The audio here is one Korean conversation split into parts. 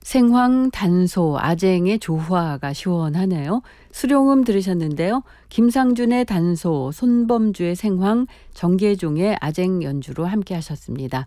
생황, 단소, 아쟁의 조화가 시원하네요. 수룡음 들으셨는데요. 김상준의 단소, 손범주의 생황, 정계종의 아쟁 연주로 함께 하셨습니다.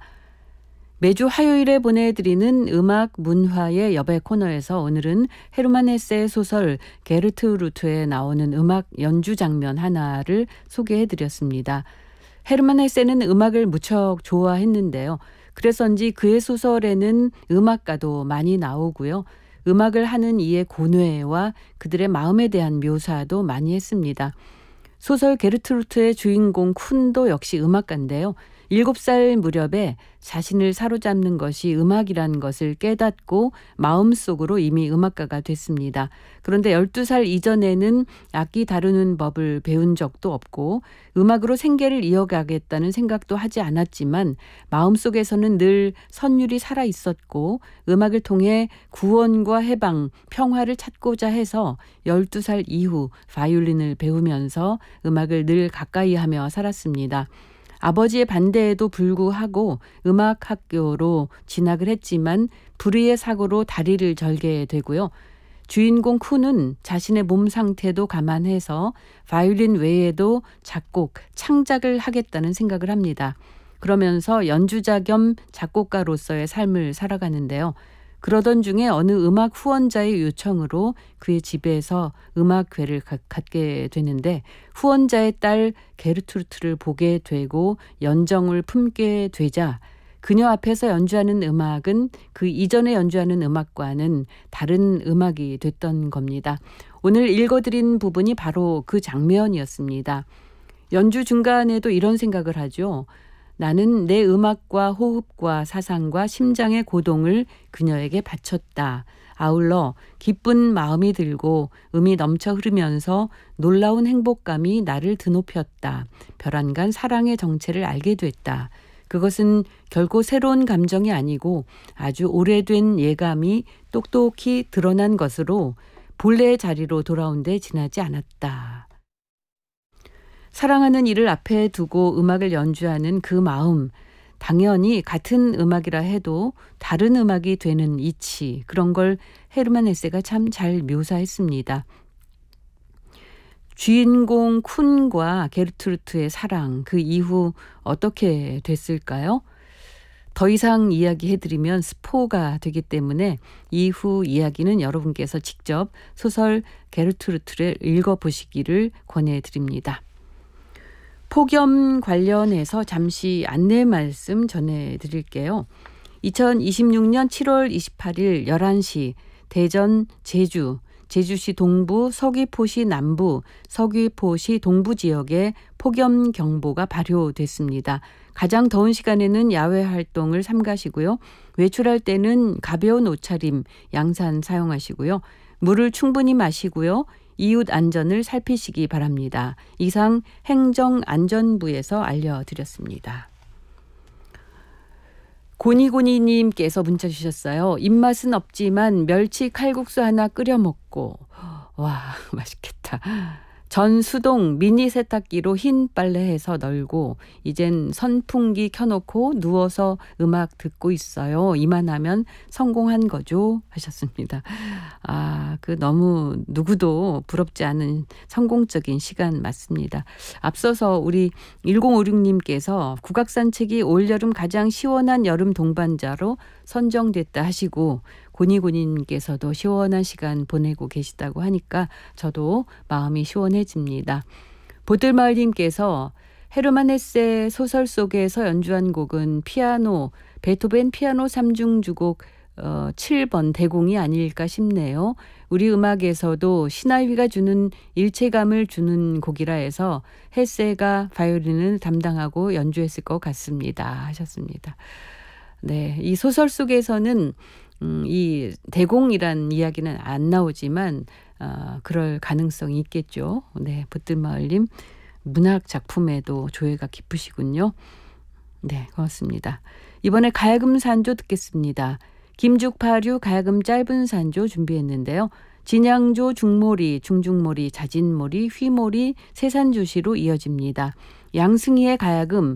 매주 화요일에 보내드리는 음악 문화의 여백 코너에서 오늘은 헤르만 헤세의 소설 게르트 루트에 나오는 음악 연주 장면 하나를 소개해드렸습니다. 헤르만 헤세는 음악을 무척 좋아했는데요. 그래서인지 그의 소설에는 음악가도 많이 나오고요. 음악을 하는 이의 고뇌와 그들의 마음에 대한 묘사도 많이 했습니다. 소설 게르트루트의 주인공 쿤도 역시 음악가인데요. 7살 무렵에 자신을 사로잡는 것이 음악이라는 것을 깨닫고 마음속으로 이미 음악가가 됐습니다. 그런데 12살 이전에는 악기 다루는 법을 배운 적도 없고 음악으로 생계를 이어가겠다는 생각도 하지 않았지만 마음속에서는 늘 선율이 살아있었고 음악을 통해 구원과 해방, 평화를 찾고자 해서 12살 이후 바이올린을 배우면서 음악을 늘 가까이하며 살았습니다. 아버지의 반대에도 불구하고 음악학교로 진학을 했지만 불의의 사고로 다리를 절게 되고요. 주인공 쿤은 자신의 몸 상태도 감안해서 바이올린 외에도 작곡, 창작을 하겠다는 생각을 합니다. 그러면서 연주자 겸 작곡가로서의 삶을 살아가는데요. 그러던 중에 어느 음악 후원자의 요청으로 그의 집에서 음악회를 갖게 되는데 후원자의 딸 게르트루트를 보게 되고 연정을 품게 되자 그녀 앞에서 연주하는 음악은 그 이전에 연주하는 음악과는 다른 음악이 됐던 겁니다. 오늘 읽어드린 부분이 바로 그 장면이었습니다. 연주 중간에도 이런 생각을 하죠. 나는 내 음악과 호흡과 사상과 심장의 고동을 그녀에게 바쳤다. 아울러 기쁜 마음이 들고 음이 넘쳐 흐르면서 놀라운 행복감이 나를 드높였다. 별안간 사랑의 정체를 알게 됐다. 그것은 결코 새로운 감정이 아니고 아주 오래된 예감이 똑똑히 드러난 것으로 본래의 자리로 돌아온 데 지나지 않았다. 사랑하는 이를 앞에 두고 음악을 연주하는 그 마음, 당연히 같은 음악이라 해도 다른 음악이 되는 이치, 그런 걸 헤르만 헤세가 참 잘 묘사했습니다. 주인공 쿤과 게르트루트의 사랑, 그 이후 어떻게 됐을까요? 더 이상 이야기해드리면 스포가 되기 때문에 이후 이야기는 여러분께서 직접 소설 게르트루트를 읽어보시기를 권해드립니다. 폭염 관련해서 잠시 안내 말씀 전해드릴게요. 2026년 7월 28일 11시 대전, 제주시 동부, 서귀포시 남부, 서귀포시 동부 지역에 폭염 경보가 발효됐습니다. 가장 더운 시간에는 야외 활동을 삼가시고요. 외출할 때는 가벼운 옷차림, 양산 사용하시고요. 물을 충분히 마시고요. 이웃 안전을 살피시기 바랍니다. 이상 행정안전부에서 알려드렸습니다. 고니고니님께서 문자 주셨어요. 입맛은 없지만 멸치 칼국수 하나 끓여 먹고 와 맛있겠다. 전수동 미니 세탁기로 흰 빨래해서 널고 이젠 선풍기 켜놓고 누워서 음악 듣고 있어요. 이만하면 성공한 거죠 하셨습니다. 그 너무 누구도 부럽지 않은 성공적인 시간 맞습니다. 앞서서 우리 1056님께서 국악산책이 올여름 가장 시원한 여름 동반자로 선정됐다 하시고 고니고니님께서도 시원한 시간 보내고 계시다고 하니까 저도 마음이 시원해집니다. 보들마을님께서 헤르만 헤세 소설 속에서 연주한 곡은 베토벤 피아노 3중 주곡 7번 대공이 아닐까 싶네요. 우리 음악에서도 시나위가 주는 일체감을 주는 곡이라 해서 헤세가 바이올린을 담당하고 연주했을 것 같습니다 하셨습니다. 네, 이 소설 속에서는 이 대공이란 이야기는 안 나오지만 그럴 가능성이 있겠죠. 네, 붙들마을님 문학 작품에도 조예가 깊으시군요. 네, 고맙습니다. 이번에 가야금 산조 듣겠습니다. 김죽파류 가야금 짧은 산조 준비했는데요. 진양조, 중모리, 중중모리, 자진모리, 휘모리, 세산조시로 이어집니다. 양승희의 가야금